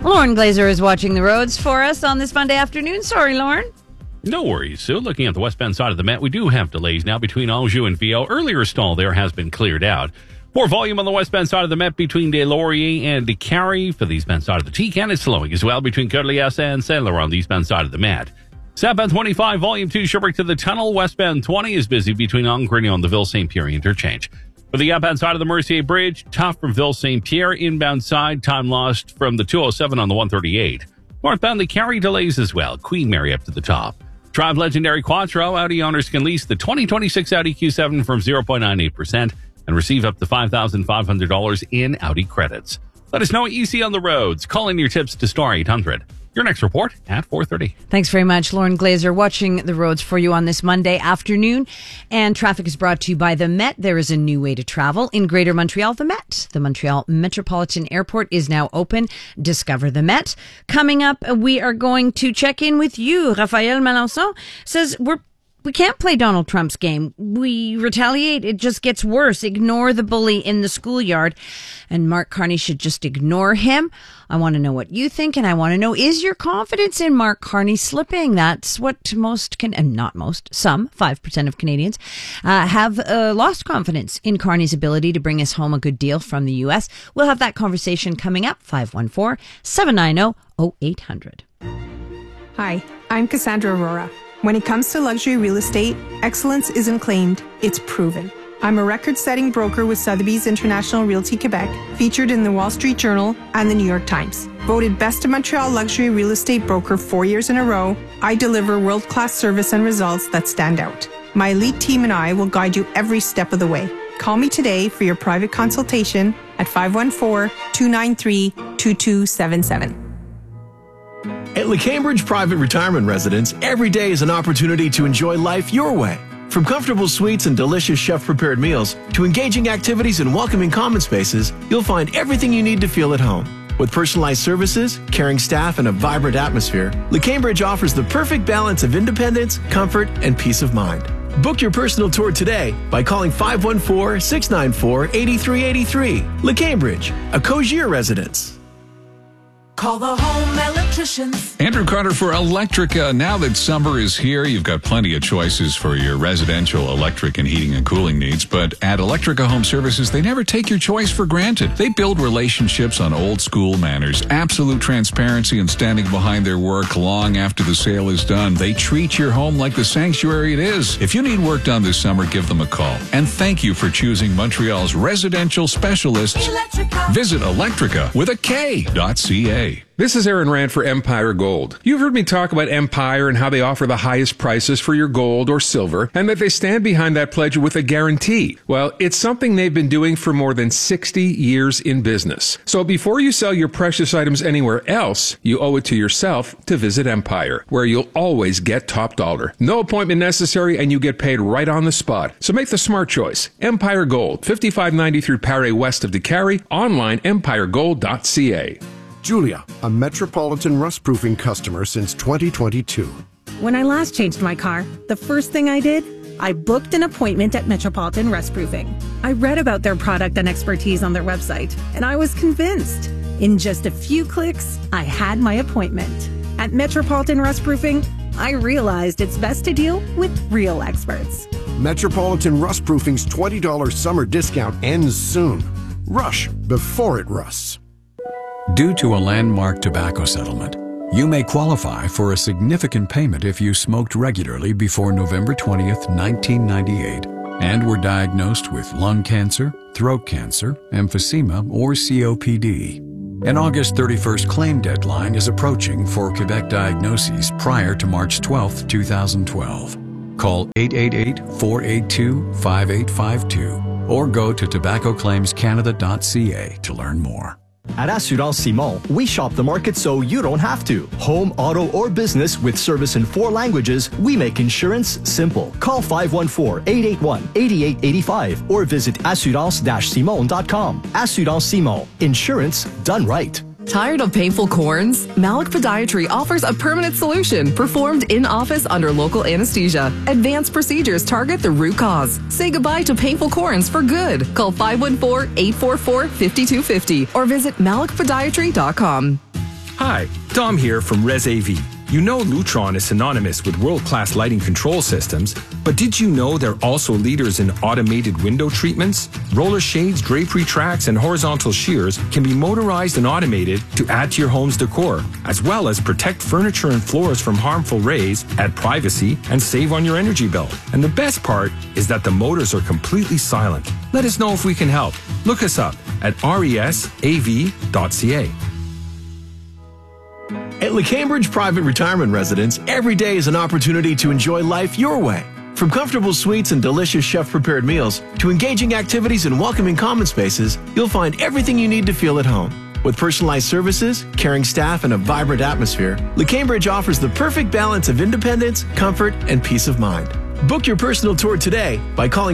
Lauren Glazer is watching the roads for us on this Monday afternoon. Sorry, Lauren. No worries, Sue. Looking at the westbound side of the Met, we do have delays now between Anjou and Viau. Earlier stall there has been cleared out. More volume on the westbound side of the Met between Des Lauriers and Décarie. For the eastbound side of the T-Can, it's slowing as well between Côte-Liesse and Saint-Laurent on the eastbound side of the Met. Southbound 25, volume 2, Sherbrooke to the tunnel. Westbound 20 is busy between Grignon and the Ville-Saint-Pierre interchange. For the outbound side of the Mercier Bridge, tough from Ville-Saint-Pierre. Inbound side, time lost from the 207 on the 138. Northbound, the Décarie delays as well. Queen Mary up to the top. Drive Legendary Quattro. Audi owners can lease the 2026 Audi Q7 from 0.98% and receive up to $5,500 in Audi credits. Let us know what you see on the roads. Call in your tips to Star 800. Your next report at 4:30. Thanks very much, Lauren Glazer, watching the roads for you on this Monday afternoon. And traffic is brought to you by the Met. There is a new way to travel in Greater Montreal, the Met. The Montreal Metropolitan Airport is now open. Discover the Met. Coming up, we are going to check in with you. Raphael Melançon says we can't play Donald Trump's game. We retaliate. It just gets worse. Ignore the bully in the schoolyard. And Mark Carney should just ignore him. I want to know what you think. And I want to know, is your confidence in Mark Carney slipping? That's what most and not most, some 5% of Canadians have lost confidence in Carney's ability to bring us home a good deal from the U.S. We'll have that conversation coming up. 514-790-0800. Hi, I'm Cassandra Aurora. When it comes to luxury real estate, excellence isn't claimed, it's proven. I'm a record-setting broker with Sotheby's International Realty Quebec, featured in the Wall Street Journal and the New York Times. Voted Best of Montreal Luxury Real Estate Broker 4 years in a row, I deliver world-class service and results that stand out. My elite team and I will guide you every step of the way. Call me today for your private consultation at 514-293-2277. At LeCambridge Private Retirement Residence, every day is an opportunity to enjoy life your way. From comfortable suites and delicious chef-prepared meals to engaging activities and welcoming common spaces, you'll find everything you need to feel at home. With personalized services, caring staff, and a vibrant atmosphere, LeCambridge offers the perfect balance of independence, comfort, and peace of mind. Book your personal tour today by calling 514-694-8383. LeCambridge, a Cogier residence. Call the home electricians. Andrew Carter for Electrica. Now that summer is here, you've got plenty of choices for your residential electric and heating and cooling needs. But at Electrica Home Services, they never take your choice for granted. They build relationships on old school manners, absolute transparency and standing behind their work long after the sale is done. They treat your home like the sanctuary it is. If you need work done this summer, give them a call. And thank you for choosing Montreal's residential specialists. Electrica. Visit Electrica with a K.ca. This is Aaron Rand for Empire Gold. You've heard me talk about Empire and how they offer the highest prices for your gold or silver, and that they stand behind that pledge with a guarantee. Well, it's something they've been doing for more than 60 years in business. So before you sell your precious items anywhere else, you owe it to yourself to visit Empire, where you'll always get top dollar. No appointment necessary, and you get paid right on the spot. So make the smart choice. Empire Gold, 5593 Paré west of Décarie, online empiregold.ca. Julia, a Metropolitan rust-proofing customer since 2022. When I last changed my car, the first thing I did, I booked an appointment at Metropolitan Rust Proofing. I read about their product and expertise on their website, and I was convinced. In just a few clicks, I had my appointment. At Metropolitan Rust Proofing, I realized it's best to deal with real experts. Metropolitan Rust Proofing's $20 summer discount ends soon. Rush before it rusts. Due to a landmark tobacco settlement, you may qualify for a significant payment if you smoked regularly before November 20th, 1998, and were diagnosed with lung cancer, throat cancer, emphysema, or COPD. An August 31st claim deadline is approaching for Quebec diagnoses prior to March 12th, 2012. Call 888-482-5852 or go to tobaccoclaimscanada.ca to learn more. At Assurance Simon, we shop the market so you don't have to. Home, auto, or business with service in 4 languages, we make insurance simple. Call 514-881-8885 or visit assurance-simon.com. Assurance Simon. Insurance done right. Tired of painful corns? Malik Podiatry offers a permanent solution performed in-office under local anesthesia. Advanced procedures target the root cause. Say goodbye to painful corns for good. Call 514-844-5250 or visit malikpodiatry.com. Hi, Dom here from Res AV. You know Lutron is synonymous with world-class lighting control systems, but did you know they're also leaders in automated window treatments? Roller shades, drapery tracks, and horizontal shears can be motorized and automated to add to your home's decor, as well as protect furniture and floors from harmful rays, add privacy, and save on your energy bill. And the best part is that the motors are completely silent. Let us know if we can help. Look us up at resav.ca. At LeCambridge Private Retirement Residence, every day is an opportunity to enjoy life your way. From comfortable suites and delicious chef-prepared meals to engaging activities and welcoming common spaces, you'll find everything you need to feel at home. With personalized services, caring staff, and a vibrant atmosphere, LeCambridge offers the perfect balance of independence, comfort, and peace of mind. Book your personal tour today by calling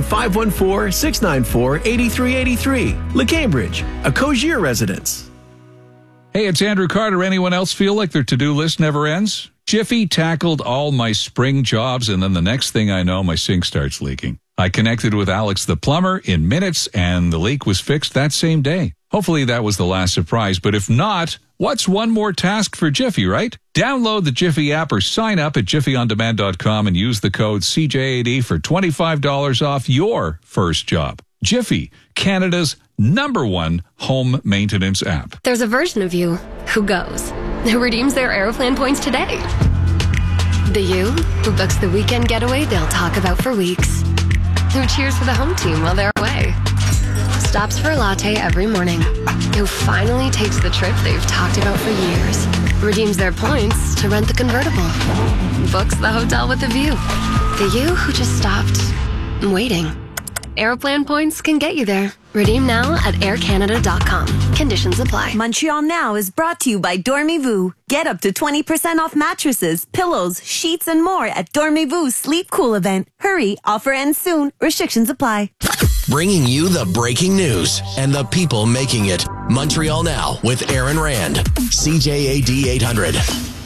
514-694-8383. LeCambridge, a Cogier residence. Hey, it's Andrew Carter. Anyone else feel like their to-do list never ends? Jiffy tackled all my spring jobs, and then the next thing I know, my sink starts leaking. I connected with Alex the plumber in minutes, and the leak was fixed that same day. Hopefully that was the last surprise, but if not, what's one more task for Jiffy, right? Download the Jiffy app or sign up at jiffyondemand.com and use the code CJAD for $25 off your first job. Jiffy, Canada's #1 home maintenance app. There's a version of you who goes, who redeems their Aeroplan points today. The you who books the weekend getaway they'll talk about for weeks. Who cheers for the home team while they're away. Stops for a latte every morning. Who finally takes the trip they've talked about for years. Redeems their points to rent the convertible. Books the hotel with a view. The you who just stopped waiting. Aeroplan points can get you there. Redeem now at aircanada.com. Conditions apply. Montreal Now is brought to you by Dormez-vous. Get up to 20% off mattresses, pillows, sheets, and more at Dormez-vous Sleep Cool event. Hurry, offer ends soon. Restrictions apply. Bringing you the breaking news and the people making it. Montreal Now with Aaron Rand. CJAD 800.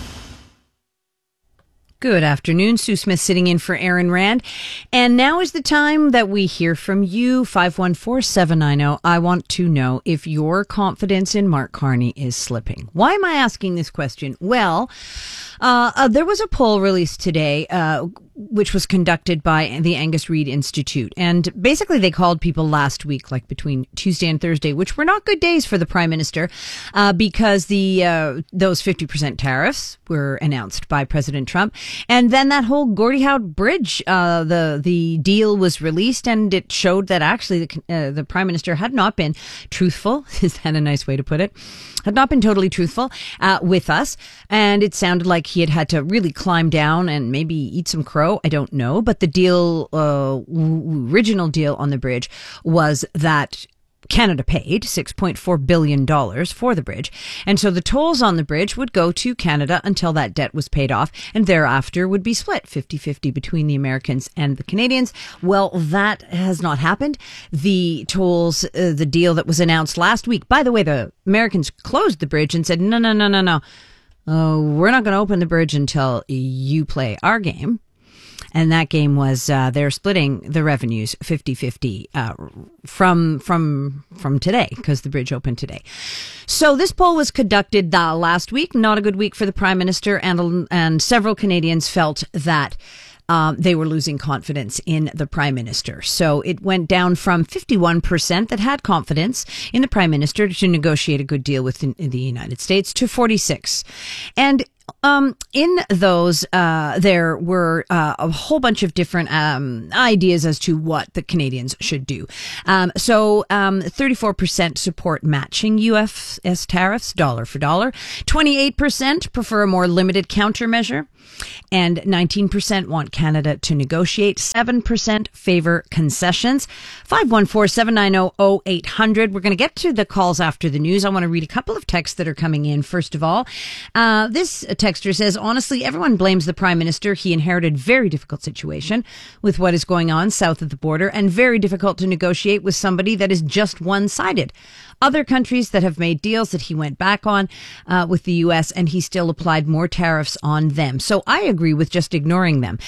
Good afternoon. Sue Smith sitting in for Aaron Rand. And now is the time that we hear from you. 514-790. I want to know if your confidence in Mark Carney is slipping. Why am I asking this question? Well, there was a poll released today, which was conducted by the Angus Reid Institute. And basically they called people last week, like between Tuesday and Thursday, which were not good days for the Prime Minister, because those 50% tariffs were announced by President Trump. And then that whole Gordie Howe Bridge, the deal was released, and it showed that actually the Prime Minister had not been truthful. Is that a nice way to put it? Had not been totally truthful with us. And it sounded like he had to really climb down and maybe eat some crow. I don't know. But the deal, original deal on the bridge was that Canada paid $6.4 billion for the bridge. And so the tolls on the bridge would go to Canada until that debt was paid off, and thereafter would be split 50-50 between the Americans and the Canadians. Well, that has not happened. The tolls, the deal that was announced last week, by the way, the Americans closed the bridge and said, no. We're not going to open the bridge until you play our game. And that game was they're splitting the revenues 50-50 from today, because the bridge opened today. So this poll was conducted last week. Not a good week for the Prime Minister, and several Canadians felt that they were losing confidence in the Prime Minister. So it went down from 51% that had confidence in the Prime Minister to negotiate a good deal with the United States to 46%. And in those, there were a whole bunch of different ideas as to what the Canadians should do. So 34% support matching U.S. tariffs, dollar for dollar. 28% prefer a more limited countermeasure. And 19% want Canada to negotiate. 7% favor concessions. 514-790-0800. We're going to get to the calls after the news. I want to read a couple of texts that are coming in. First of all, this texter says, honestly, everyone blames the Prime Minister. He inherited a very difficult situation with what is going on south of the border, and very difficult to negotiate with somebody that is just one-sided. Other countries that have made deals that he went back on with the U.S., and he still applied more tariffs on them. So I agree with just ignoring him.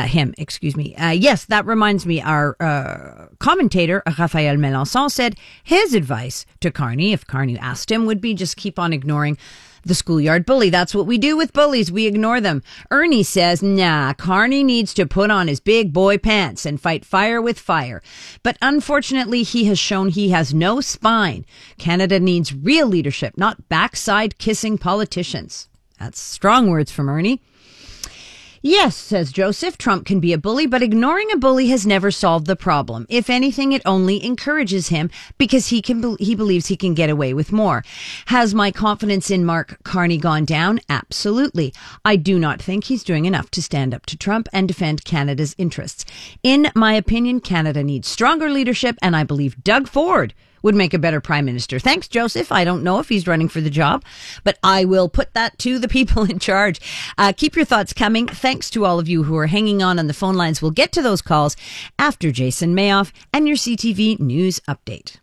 Yes, that reminds me, our commentator, Raphael Melançon, said his advice to Carney, if Carney asked him, would be just keep on ignoring The schoolyard bully. That's what we do with bullies. We ignore them. Ernie says, nah, Carney needs to put on his big boy pants and fight fire with fire. But unfortunately, he has shown he has no spine. Canada needs real leadership, not backside kissing politicians. That's strong words from Ernie. Yes, says Joseph, Trump can be a bully, but ignoring a bully has never solved the problem. If anything, it only encourages him because he believes he can get away with more. Has my confidence in Mark Carney gone down? Absolutely. I do not think he's doing enough to stand up to Trump and defend Canada's interests. In my opinion, Canada needs stronger leadership, and I believe Doug Ford would make a better prime minister. Thanks, Joseph. I don't know if he's running for the job, but I will put that to the people in charge. Keep your thoughts coming. Thanks to all of you who are hanging on the phone lines. We'll get to those calls after Jason Mayoff and your CTV News Update.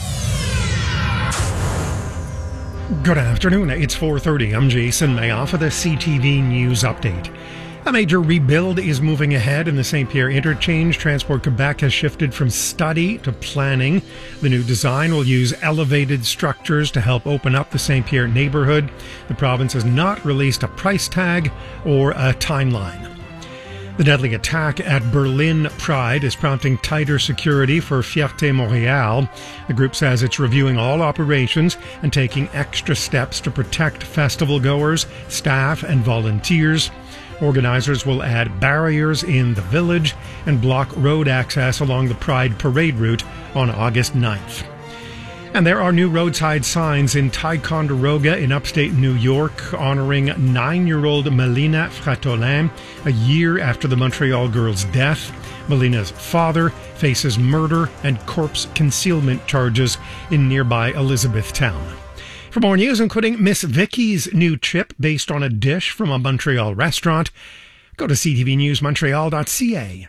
Good afternoon. It's 4:30. I'm Jason Mayoff of the CTV News Update. A major rebuild is moving ahead in the St. Pierre Interchange. Transport Quebec has shifted from study to planning. The new design will use elevated structures to help open up the St. Pierre neighborhood. The province has not released a price tag or a timeline. The deadly attack at Berlin Pride is prompting tighter security for Fierté Montréal. The group says it's reviewing all operations and taking extra steps to protect festival goers, staff, and volunteers. Organizers will add barriers in the village and block road access along the Pride Parade route on August 9th. And there are new roadside signs in Ticonderoga in upstate New York honoring 9-year-old Melina Fratolin a year after the Montreal girl's death. Melina's father faces murder and corpse concealment charges in nearby Elizabethtown. For more news, including Miss Vicky's new chip based on a dish from a Montreal restaurant, go to ctvnewsmontreal.ca.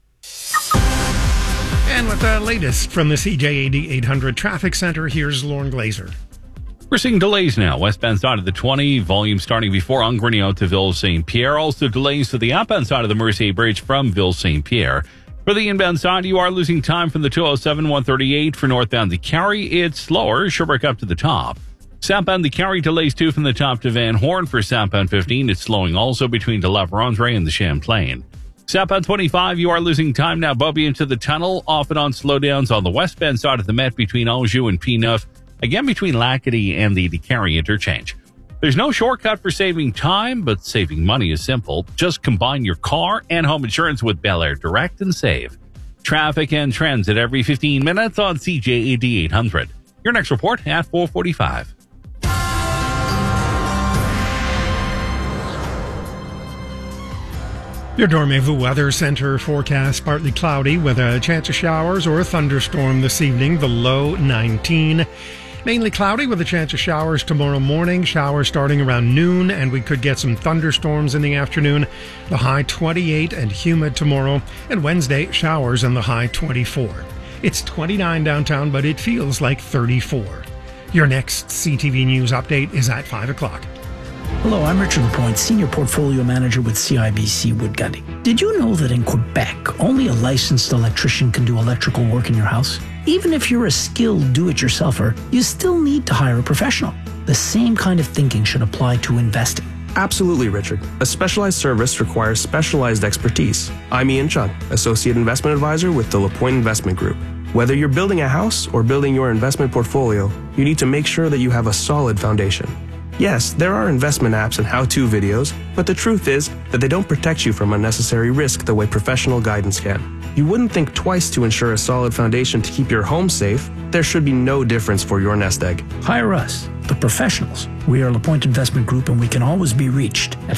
And with the latest from the CJAD 800 Traffic Center, here's Lauren Glazer. We're seeing delays now. Westbound side of the 20, volume starting before Angrignon to Ville-St-Pierre. Also delays to the outbound side of the Mercier Bridge from Ville-St-Pierre. For the inbound side, you are losing time from the 207, 138 for northbound to Cary. It's slower, Sherbrooke up to the top. Southbound to Cary delays too from the top to Van Horn. For southbound 15, it's slowing also between De La Vérendrye and the Champlain. Southbound 25, you are losing time now. Bobby into the tunnel, off and on slowdowns on the westbound side of the Met between Anjou and P9. Again between Lacadie and the Cary interchange. There's no shortcut for saving time, but saving money is simple. Just combine your car and home insurance with Bel Air Direct and save. Traffic and transit every 15 minutes on CJAD 800. Your next report at 4:45. Your Dormez-vous Weather Center forecast partly cloudy with a chance of showers or a thunderstorm this evening, the low 19. Mainly cloudy with a chance of showers tomorrow morning, showers starting around noon, and we could get some thunderstorms in the afternoon, the high 28 and humid tomorrow, and Wednesday showers in the high 24. It's 29 downtown, but it feels like 34. Your next CTV News update is at 5 o'clock. Hello, I'm Richard Lapointe, Senior Portfolio Manager with CIBC Wood Gundy. Did you know that in Quebec, only a licensed electrician can do electrical work in your house? Even if you're a skilled do-it-yourselfer, you still need to hire a professional. The same kind of thinking should apply to investing. Absolutely, Richard. A specialized service requires specialized expertise. I'm Ian Chung, Associate Investment Advisor with the Lapointe Investment Group. Whether you're building a house or building your investment portfolio, you need to make sure that you have a solid foundation. Yes, there are investment apps and how-to videos, but the truth is that they don't protect you from unnecessary risk the way professional guidance can. You wouldn't think twice to ensure a solid foundation to keep your home safe. There should be no difference for your nest egg. Hire us, the professionals. We are LaPointe Investment Group, and we can always be reached at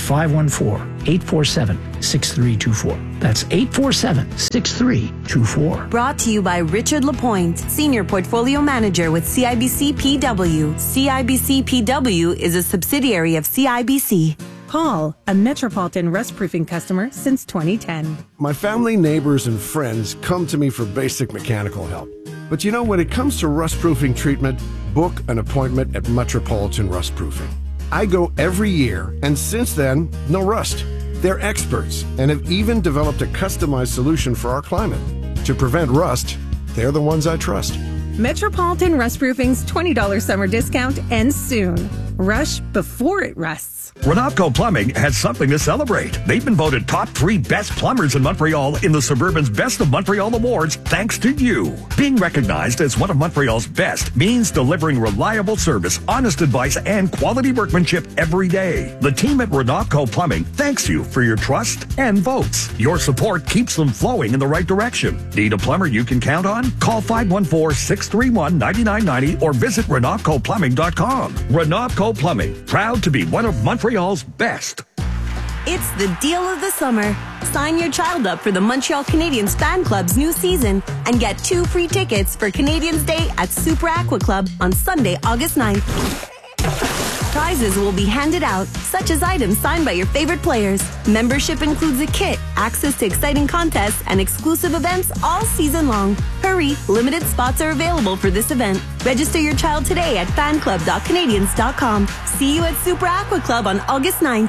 514-847-6324. That's 847-6324. Brought to you by Richard Lapointe, Senior Portfolio Manager with CIBC PW. CIBC PW is a subsidiary of CIBC. Paul, a Metropolitan Rust Proofing customer since 2010. My family, neighbors, and friends come to me for basic mechanical help. But you know, when it comes to rust proofing treatment, book an appointment at Metropolitan Rust Proofing. I go every year, and since then, no rust. They're experts and have even developed a customized solution for our climate. To prevent rust, they're the ones I trust. Metropolitan Rust Proofing's $20 summer discount ends soon. Rush before it rusts. Renopco Plumbing has something to celebrate. They've been voted top 3 best plumbers in Montreal in the Suburban's Best of Montreal Awards thanks to you. Being recognized as one of Montreal's best means delivering reliable service, honest advice, and quality workmanship every day. The team at Renopco Plumbing thanks you for your trust and votes. Your support keeps them flowing in the right direction. Need a plumber you can count on? Call 514-631-9990 or visit RenopcoPlumbing.com. Renopco Plumbing, proud to be one of Montreal's best. It's the deal of the summer. Sign your child up for the Montreal Canadiens Fan Club's new season and get 2 free tickets for Canadiens Day at Super Aqua Club on Sunday, August 9th. Prizes will be handed out, such as items signed by your favorite players. Membership includes a kit, access to exciting contests, and exclusive events all season long. Hurry, limited spots are available for this event. Register your child today at fanclub.canadiens.com. See you at Super Aqua Club on August 9th.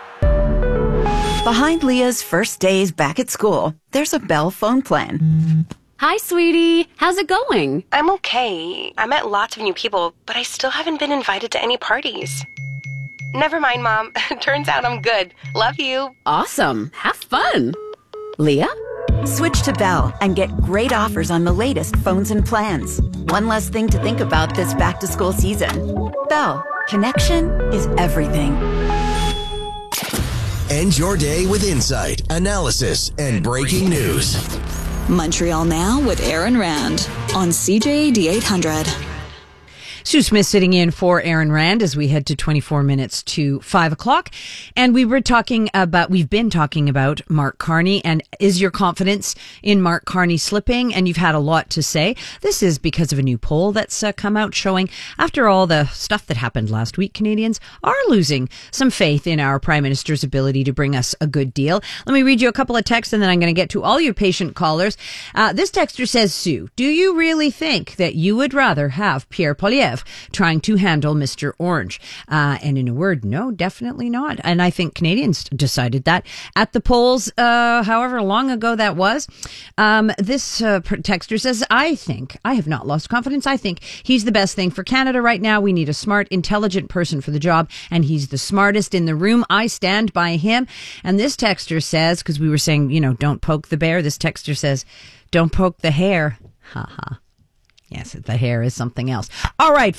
Behind Leah's first days back at school, there's a Bell phone plan. Hi, sweetie. How's it going? I'm okay. I met lots of new people, but I still haven't been invited to any parties. Never mind, Mom. Turns out I'm good. Love you. Awesome. Have fun. Leah? Switch to Bell and get great offers on the latest phones and plans. One less thing to think about this back-to-school season. Bell. Connection is everything. End your day with insight, analysis, and breaking news. Montreal Now with Aaron Rand on CJAD 800. Sue Smith sitting in for Aaron Rand as we head to 24 minutes to 5 o'clock. And we've been talking about Mark Carney, and is your confidence in Mark Carney slipping? And you've had a lot to say. This is because of a new poll that's come out showing, after all the stuff that happened last week, Canadians are losing some faith in our Prime Minister's ability to bring us a good deal. Let me read you a couple of texts and then I'm going to get to all your patient callers. This texter says, Sue, do you really think that you would rather have Pierre Poilievre trying to handle Mr. Orange? And in a word, no, definitely not. And I think Canadians decided that at the polls, however long ago that was. This texter says, I have not lost confidence. I think he's the best thing for Canada right now. We need a smart, intelligent person for the job, and he's the smartest in the room. I stand by him. And this texter says, because we were saying, don't poke the bear. This texter says, don't poke the hair. Ha ha. Yes, the hair is something else. All right,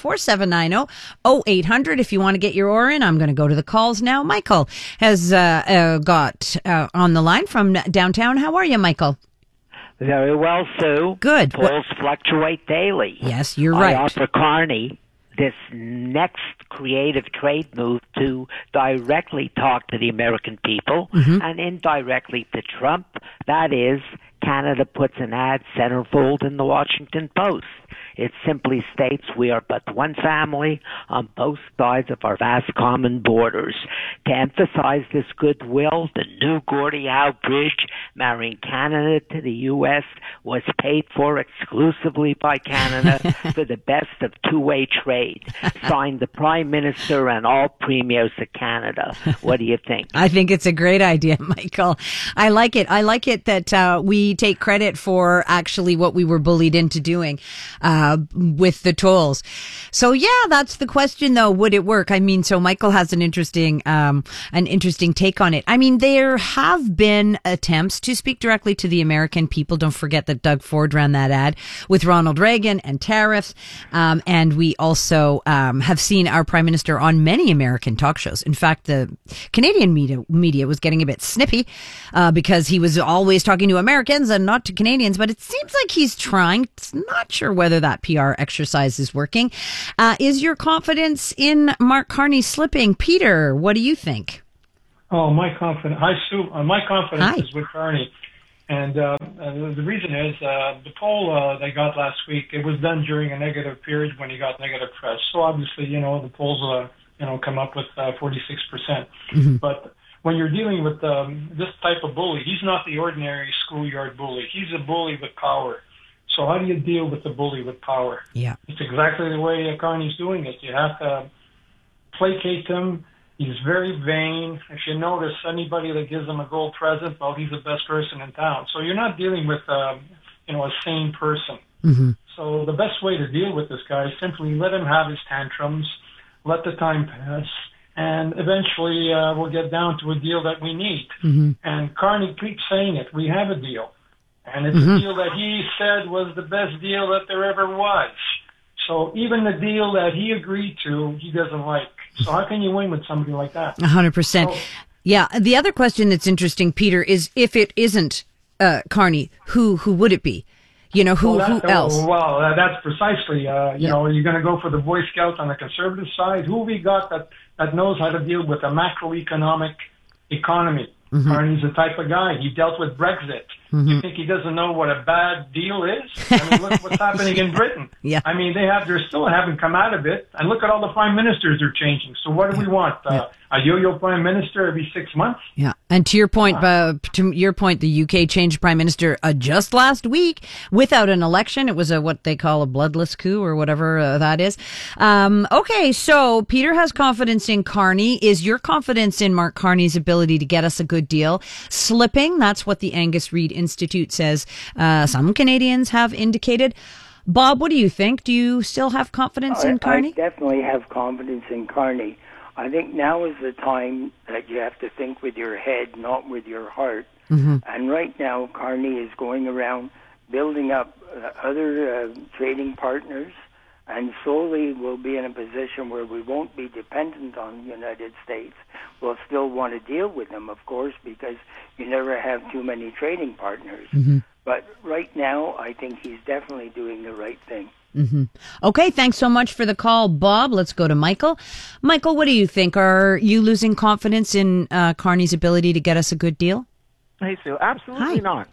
514-790-0800. If you want to get your oar in, I'm going to go to the calls now. Michael has got on the line from downtown. How are you, Michael? Very well, Sue. Good. Polls fluctuate daily. Yes, you're right. I offer Carney this next creative trade move to directly talk to the American people and indirectly to Trump. That is, Canada puts an ad centerfold in the Washington Post. It simply states we are but one family on both sides of our vast common borders. To emphasize this goodwill, the new Gordie Howe Bridge marrying Canada to the U.S. was paid for exclusively by Canada for the best of two-way trade. Signed the Prime Minister and all premiers of Canada. What do you think? I think it's a great idea, Michael. I like it. I like it that we take credit for actually what we were bullied into doing with the tolls. So yeah, that's the question though. Would it work? I mean, so Michael has an interesting take on it. I mean, there have been attempts to speak directly to the American people. Don't forget that Doug Ford ran that ad with Ronald Reagan and tariffs. And we also have seen our Prime Minister on many American talk shows. In fact, the Canadian media was getting a bit snippy because he was always talking to Americans and not to Canadians. But it seems like he's trying. It's not sure whether that PR exercise is working. Is your confidence in Mark Carney slipping? Peter, what do you think? Oh, my confidence. Hi, Sue. My confidence is with Carney. And the reason is the poll they got last week, it was done during a negative period when he got negative press. So obviously, the polls, come up with 46%. But when you're dealing with this type of bully, he's not the ordinary schoolyard bully. He's a bully with power. So how do you deal with the bully with power? Yeah. It's exactly the way Carney's doing it. You have to placate him. He's very vain. If you notice, anybody that gives him a gold present, well, he's the best person in town. So you're not dealing with, a sane person. So the best way to deal with this guy is simply let him have his tantrums, let the time pass, and eventually we'll get down to a deal that we need. And Carney keeps saying it. We have a deal. And it's a deal that he said was the best deal that there ever was. So even the deal that he agreed to, he doesn't like. So how can you win with somebody like that? 100%. Yeah. The other question that's interesting, Peter, is if it isn't Carney, who would it be? You know, who else? Well, that's precisely, you know, are you going to go for the Boy Scout on the conservative side? Who we got that knows how to deal with a macroeconomic economy? Carney's the type of guy. He dealt with Brexit. You think he doesn't know what a bad deal is? I mean, look what's happening in Britain. I mean, they still haven't come out of it. And look at all the prime ministers they're changing. So what do we want? A yo-yo prime minister every 6 months? Yeah. And to your point, the UK changed prime minister just last week without an election. It was what they call a bloodless coup or whatever that is. Okay. So Peter has confidence in Carney. Is your confidence in Mark Carney's ability to get us a good deal slipping? That's what the Angus Reid Institute says. Some Canadians have indicated. Bob, what do you think? Do you still have confidence in Carney? I definitely have confidence in Carney. I think now is the time that you have to think with your head, not with your heart. And right now, Carney is going around building up other trading partners, and slowly we'll be in a position where we won't be dependent on the United States. We'll still want to deal with them, of course, because you never have too many trading partners. But right now, I think he's definitely doing the right thing. Okay, thanks so much for the call, Bob. Let's go to Michael. Michael, what do you think? Are you losing confidence in Carney's ability to get us a good deal? Hey, Sue. Absolutely not.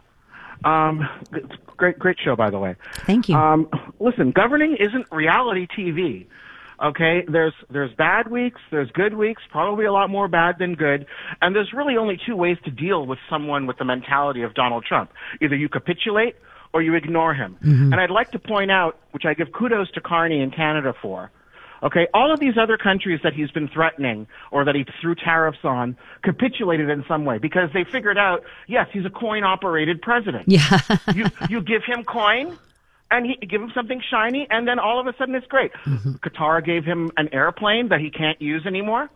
Great show, by the way. Thank you. Listen, governing isn't reality TV. Okay, there's bad weeks, there's good weeks, probably a lot more bad than good, and there's really only two ways to deal with someone with the mentality of Donald Trump. Either you capitulate or you ignore him. And I'd like to point out, which I give kudos to Carney in Canada for, okay, all of these other countries that he's been threatening or that he threw tariffs on capitulated in some way because they figured out, yes, he's a coin-operated president. Yeah. you give him coin, and he give him something shiny, and then all of a sudden it's great. Qatar gave him an airplane that he can't use anymore.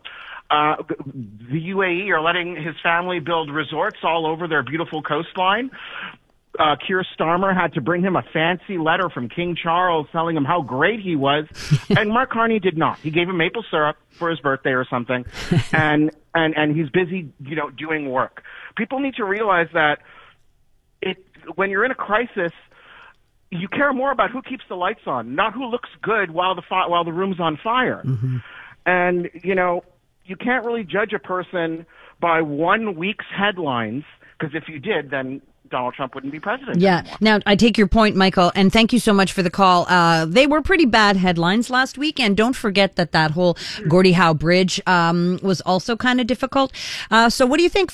The UAE are letting his family build resorts all over their beautiful coastline. Keir Starmer had to bring him a fancy letter from King Charles telling him how great he was, and Mark Carney did not. He gave him maple syrup for his birthday or something, and he's busy, doing work. People need to realize that when you're in a crisis, you care more about who keeps the lights on, not who looks good while the room's on fire. And you can't really judge a person by 1 week's headlines, because if you did, then Donald Trump wouldn't be president anymore. Now, I take your point, Michael, and thank you so much for the call. They were pretty bad headlines last week, and don't forget that whole Gordie Howe Bridge was also kind of difficult. So what do you think?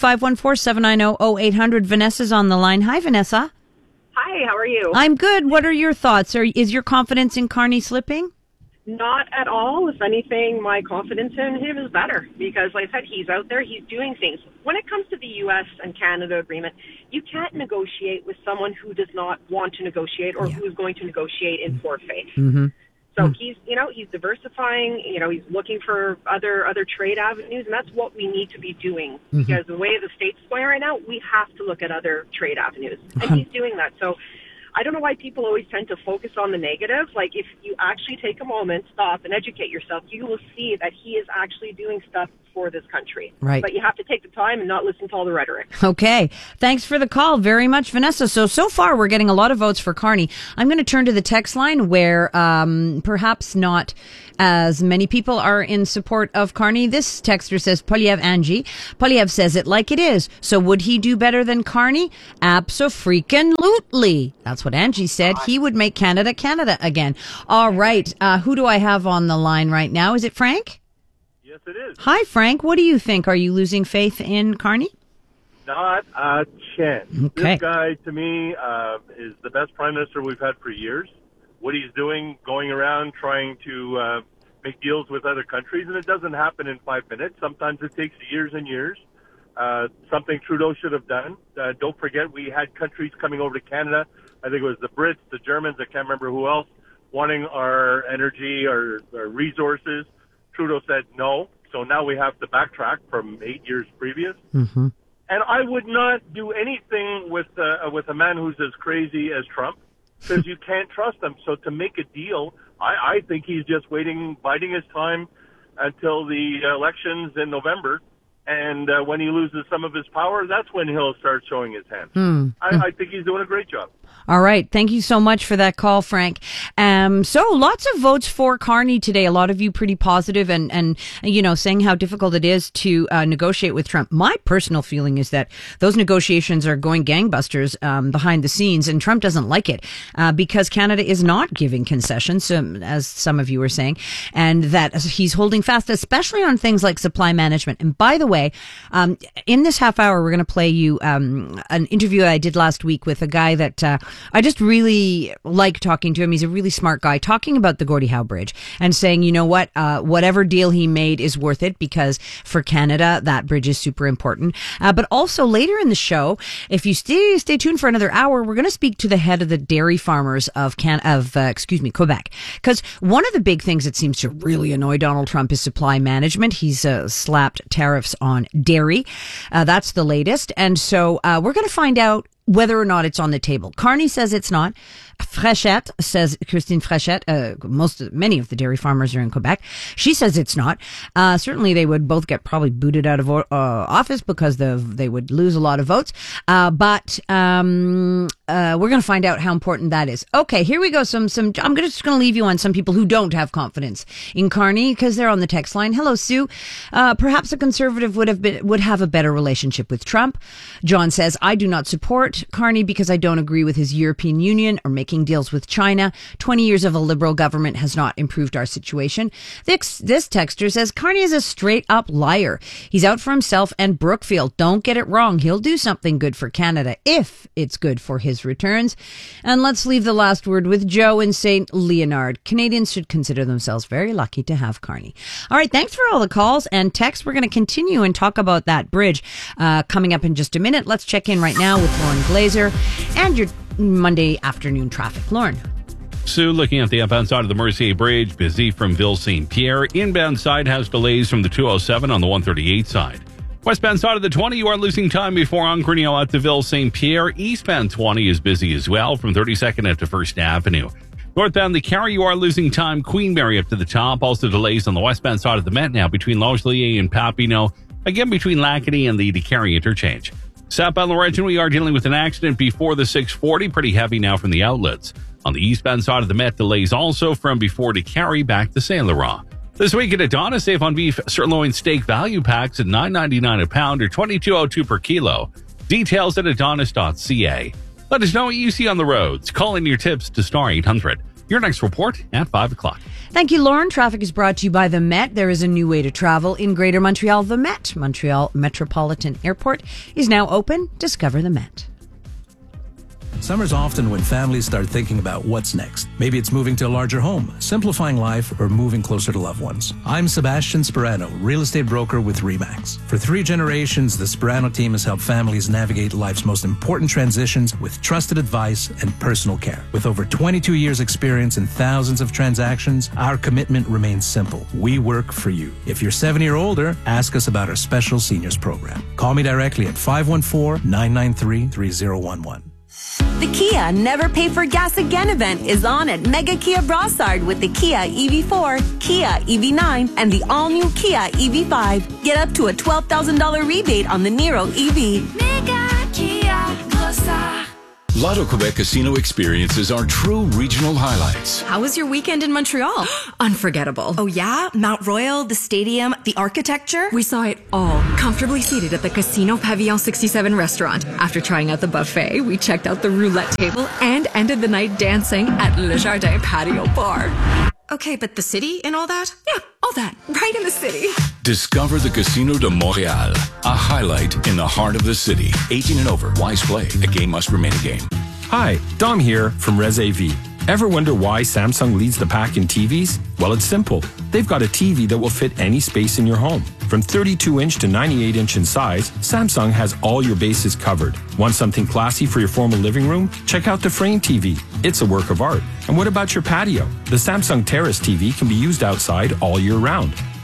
514-790-0800. Vanessa's on the line. Hi, Vanessa. Hi, how are you? I'm good. What are your thoughts? Is your confidence in Carney slipping? Not at all. If anything, my confidence in him is better because, like I said, he's out there, he's doing things. When it comes to the U.S. and Canada agreement, you can't negotiate with someone who does not want to negotiate or who is going to negotiate in poor faith. So he's diversifying, he's looking for other trade avenues, and that's what we need to be doing. Because the way the state's going right now, we have to look at other trade avenues, and he's doing that. So I don't know why people always tend to focus on the negative. Like, if you actually take a moment, stop, and educate yourself, you will see that he is actually doing stuff for this country. Right. But you have to take the time and not listen to all the rhetoric. Okay. Thanks for the call very much, Vanessa. So far, we're getting a lot of votes for Carney. I'm going to turn to the text line where perhaps not as many people are in support of Carney. This texter says, Polyev Angie. Polyev says it like it is. So would he do better than Carney? Abso-freaking-lutely. That's what Angie said. He would make Canada Canada again. All right. Who do I have on the line right now? Is it Frank? Yes, it is. Hi, Frank. What do you think? Are you losing faith in Carney? Not a chance. Okay. This guy, to me, is the best prime minister we've had for years. What he's doing, going around trying to make deals with other countries, and it doesn't happen in 5 minutes. Sometimes it takes years and years. Something Trudeau should have done. Don't forget, we had countries coming over to Canada. I think it was the Brits, the Germans, I can't remember who else, wanting our energy, our resources. Trudeau said no. So now we have to backtrack from 8 years previous. Mm-hmm. And I would not do anything with a man who's as crazy as Trump, because you can't trust him. So to make a deal, I think he's just biding his time until the elections in November. And when he loses some of his power, that's when he'll start showing his hand. I think he's doing a great job. All right. Thank you so much for that call, Frank. So lots of votes for Carney today. A lot of you pretty positive and saying how difficult it is to negotiate with Trump. My personal feeling is that those negotiations are going gangbusters behind the scenes, and Trump doesn't like it because Canada is not giving concessions, as some of you were saying, and that he's holding fast, especially on things like supply management. And by the way, in this half hour, we're going to play you an interview I did last week with a guy that I just really like talking to him. He's a really smart guy, talking about the Gordie Howe Bridge and saying, you know what, whatever deal he made is worth it because for Canada, that bridge is super important. But also later in the show, if you stay tuned for another hour, we're going to speak to the head of the dairy farmers of Quebec. Because one of the big things that seems to really annoy Donald Trump is supply management. He's slapped tariffs on dairy. That's the latest. And so we're going to find out whether or not it's on the table. Carney says it's not. Frechette says, Christine Frechette, many of the dairy farmers are in Quebec. She says it's not. Certainly they would both get probably booted out of office because they would lose a lot of votes. But we're going to find out how important that is. Okay, here we go. I'm just going to leave you on some people who don't have confidence in Carney because they're on the text line. Hello, Sue. Perhaps a conservative would have a better relationship with Trump. John says, I do not support Carney because I don't agree with his European Union or making deals with China. 20 years of a liberal government has not improved our situation. This texter says Carney is a straight up liar. He's out for himself and Brookfield. Don't get it wrong. He'll do something good for Canada if it's good for his returns. And let's leave the last word with Joe in St. Leonard. Canadians should consider themselves very lucky to have Carney. All right. Thanks for all the calls and texts. We're going to continue and talk about that bridge coming up in just a minute. Let's check in right now with Lauren Glazer and your Monday afternoon traffic. Lauren. Sue, looking at the outbound side of the Mercier Bridge, busy from Ville St. Pierre. Inbound side has delays from the 207 on the 138 side. Westbound side of the 20, you are losing time before Angrignon at the Ville St. Pierre. Eastbound 20 is busy as well from 32nd up to 1st Avenue. Northbound the Carry, you are losing time. Queen Mary up to the top. Also delays on the westbound side of the Met now between Langelier and Papineau. Again, between Lacadie and the Carry interchange. Southbound Laurentian, we are dealing with an accident before the 640, pretty heavy now from the outlets. On the eastbound side of the Met, delays also from before to Carry back to Saint Laurent. This week at Adonis, save on beef sirloin steak value packs at $9.99 a pound or $22.02 per kilo. Details at adonis.ca. Let us know what you see on the roads. Call in your tips to Star 800. Your next report at 5 o'clock. Thank you, Lauren. Traffic is brought to you by the Met. There is a new way to travel in Greater Montreal. The Met, Montreal Metropolitan Airport, is now open. Discover the Met. Summer's often when families start thinking about what's next. Maybe it's moving to a larger home, simplifying life, or moving closer to loved ones. I'm Sebastian Sperano, real estate broker with RE/MAX. For 3 generations, the Sperano team has helped families navigate life's most important transitions with trusted advice and personal care. With over 22 years experience and thousands of transactions, our commitment remains simple. We work for you. If you're 70 or older, ask us about our special seniors program. Call me directly at 514-993-3011. The Kia Never Pay for Gas Again event is on at Mega Kia Brossard with the Kia EV4, Kia EV9, and the all-new Kia EV5. Get up to a $12,000 rebate on the Niro EV. Mega Kia Brossard. Lotto Quebec casino experiences are true regional highlights. How was your weekend in Montreal? Unforgettable. Oh yeah? Mount Royal, the stadium, the architecture? We saw it all, comfortably seated at the Casino Pavillon 67 restaurant. After trying out the buffet, we checked out the roulette table and ended the night dancing at Le Jardin Patio Bar. Okay, but the city and all that? Yeah, all that. Right in the city. Discover the Casino de Montréal, a highlight in the heart of the city. 18 and over. Wise play. A game must remain a game. Hi, Dom here from Res AV. Ever wonder why Samsung leads the pack in TVs? Well, it's simple. They've got a TV that will fit any space in your home. From 32-inch to 98-inch in size, Samsung has all your bases covered. Want something classy for your formal living room? Check out the Frame TV. It's a work of art. And what about your patio? The Samsung Terrace TV can be used outside all year round.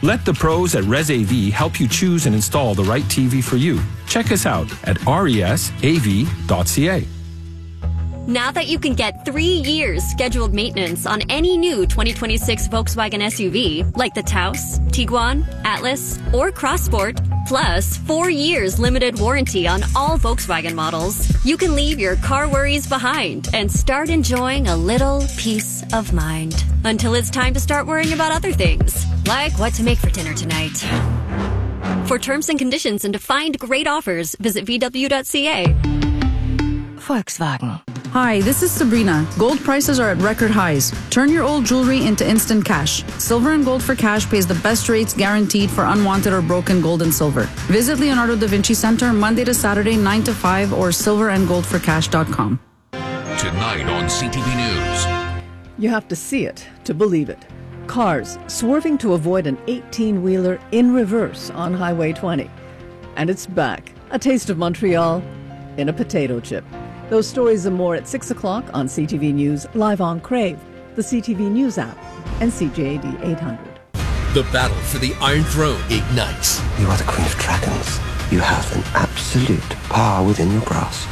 Let the pros at ResAV help you choose and install the right TV for you. Check us out at resav.ca. Now that you can get 3 years scheduled maintenance on any new 2026 Volkswagen SUV, like the Taos, Tiguan, Atlas, or Crossport, plus 4 years limited warranty on all Volkswagen models, you can leave your car worries behind and start enjoying a little peace of mind. Until it's time to start worrying about other things, like what to make for dinner tonight. For terms and conditions and to find great offers, visit VW.ca. Volkswagen. Hi, this is Sabrina. Gold prices are at record highs. Turn your old jewelry into instant cash. Silver and Gold for Cash pays the best rates guaranteed for unwanted or broken gold and silver. Visit Leonardo da Vinci Center Monday to Saturday 9 to 5 or silverandgoldforcash.com. Tonight on CTV News. You have to see it to believe it. Cars swerving to avoid an 18-wheeler in reverse on Highway 20. And it's back. A taste of Montreal in a potato chip. Those stories and more at 6 o'clock on CTV News, live on Crave, the CTV News app, and CJAD 800. The battle for the Iron Throne ignites. You are the Queen of Dragons. You have an absolute power within your grasp.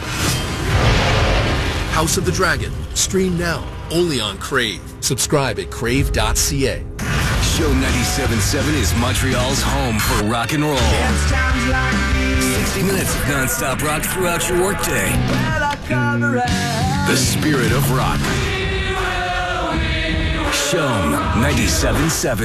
House of the Dragon. Stream now, only on Crave. Subscribe at crave.ca. Show 97.7 is Montreal's home for rock and roll. 60 minutes of non-stop rock throughout your workday. The spirit of rock. Show 97.7.